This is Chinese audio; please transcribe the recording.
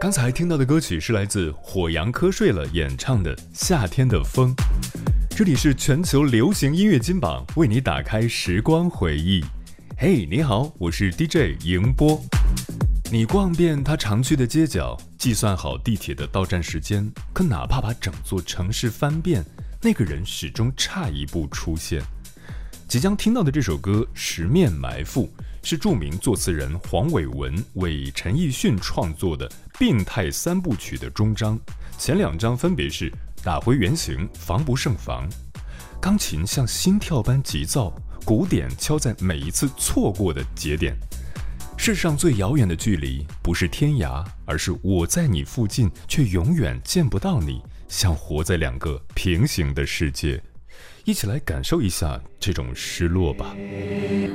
刚才听到的歌曲是来自火羊瞌睡了演唱的《夏天的风》。这里是全球流行音乐金榜，为你打开时光回忆。嘿，你好，我是 DJ 迎波。你逛遍他常去的街角，计算好地铁的到站时间，可哪怕把整座城市翻遍，那个人始终差一步出现。即将听到的这首歌《十面埋伏》是著名作词人黄伟文为陈奕迅创作的病态三部曲的终章，前2章分别是打回原形、防不胜防。钢琴像心跳般急躁，鼓点敲在每一次错过的节点。世上最遥远的距离不是天涯，而是我在你附近却永远见不到你，像活在2个平行的世界。一起来感受一下这种失落吧。